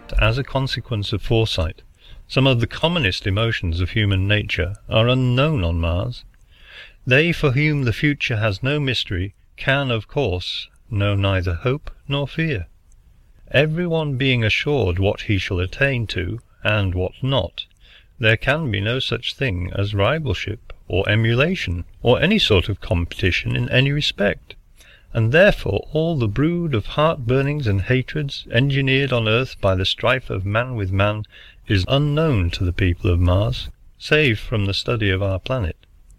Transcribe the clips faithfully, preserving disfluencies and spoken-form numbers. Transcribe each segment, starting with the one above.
as a consequence of foresight, some of the commonest emotions of human nature are unknown on Mars. They for whom the future has no mystery can, of course, know neither hope nor fear. Everyone being assured what he shall attain to, and what not, there can be no such thing as rivalship or emulation, or any sort of competition in any respect, and therefore all the brood of heart-burnings and hatreds engineered on earth by the strife of man with man is unknown to the people of Mars, save from the study of our planet.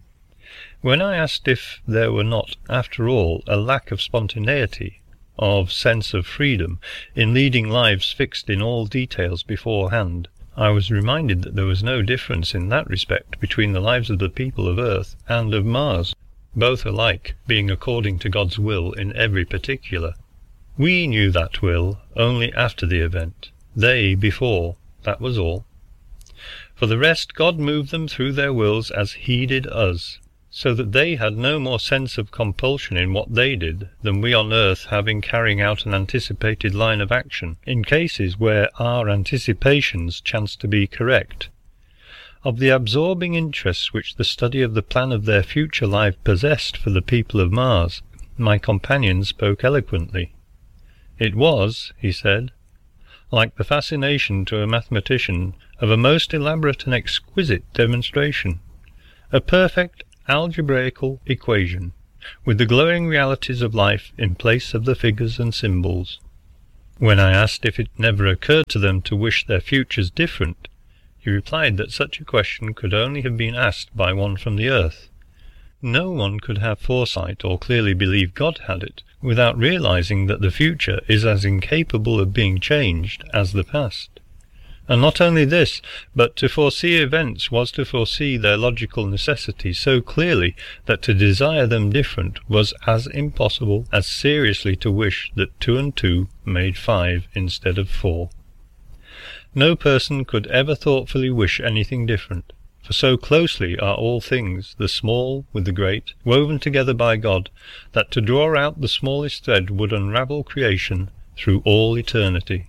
When I asked if there were not, after all, a lack of spontaneity, of sense of freedom, in leading lives fixed in all details beforehand, I was reminded that there was no difference in that respect between the lives of the people of Earth and of Mars, both alike being according to God's will in every particular. We knew that will only after the event, they before, that was all. For the rest, God moved them through their wills as he did us, so that they had no more sense of compulsion in what they did than we on earth have in carrying out an anticipated line of action, in cases where our anticipations chance to be correct. Of the absorbing interest which the study of the plan of their future life possessed for the people of Mars, my companion spoke eloquently. It was, he said, like the fascination to a mathematician of a most elaborate and exquisite demonstration, a perfect algebraical equation, with the glowing realities of life in place of the figures and symbols. When I asked if it never occurred to them to wish their futures different, he replied that such a question could only have been asked by one from the earth. No one could have foresight or clearly believe God had it, without realizing that the future is as incapable of being changed as the past. And not only this, but to foresee events was to foresee their logical necessity so clearly that to desire them different was as impossible as seriously to wish that two and two made five instead of four. No person could ever thoughtfully wish anything different, for so closely are all things, the small with the great, woven together by God, that to draw out the smallest thread would unravel creation through all eternity.